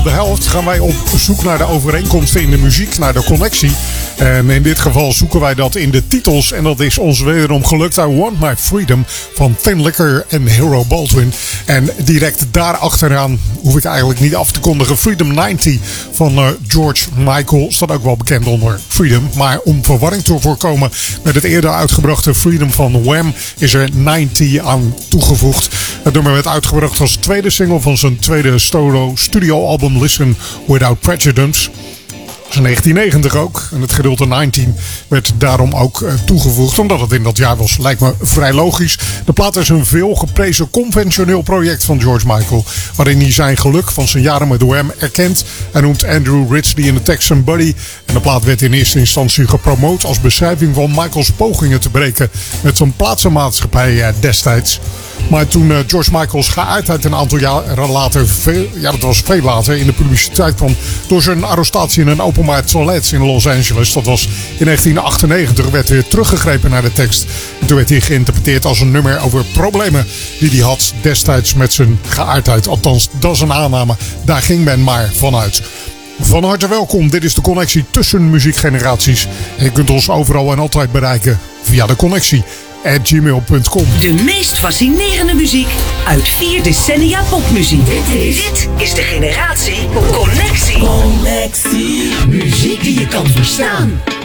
De helft gaan wij op zoek naar de overeenkomsten in de muziek, naar de connectie. En in dit geval zoeken wij dat in de titels. En dat is ons wederom gelukt. I Want My Freedom van Tin Licker en Hero Baldwin. En direct daarachteraan hoef ik eigenlijk niet af te kondigen. Freedom 90 van George Michael staat ook wel bekend onder Freedom. Maar om verwarring te voorkomen met het eerder uitgebrachte Freedom van Wham is er 90 aan toegevoegd. Het nummer werd uitgebracht als tweede single van zijn tweede studioalbum Listen Without Prejudice. Dat is 1990 ook. En het gedeelte 19 werd daarom ook toegevoegd. Omdat het in dat jaar was, lijkt me vrij logisch. De plaat is een veel geprezen conventioneel project van George Michael. Waarin hij zijn geluk van zijn jaren met Wham erkent. Hij noemt Andrew Ridgeley in de tekst zijn buddy. En de plaat werd in eerste instantie gepromoot als beschrijving van Michaels pogingen te breken met zijn plaatsenmaatschappij destijds. Maar toen George Michaels geaardheid een aantal jaren later, dat was veel later, in de publiciteit kwam door zijn arrestatie in een openbaar toilet in Los Angeles. Dat was in 1998, werd weer teruggegrepen naar de tekst. En toen werd hij geïnterpreteerd als een nummer over problemen die hij had destijds met zijn geaardheid. Althans, dat is een aanname. Daar ging men maar vanuit. Van harte welkom. Dit is de connectie tussen muziekgeneraties. En je kunt ons overal en altijd bereiken via de connectie @gmail.com. De meest fascinerende muziek uit 4 decennia popmuziek. Dit is de generatie Connectie. Connectie. Muziek die je kan verstaan.